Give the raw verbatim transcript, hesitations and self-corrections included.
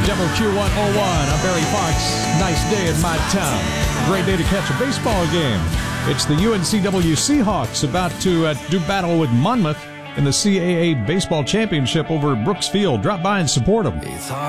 W Q one oh one. I'm Barry Fox. Nice day in my town. Great day to catch a baseball game. It's the U N C W Seahawks about to uh, do battle with Monmouth in the C A A Baseball Championship over at Brooks Field. Drop by and support them.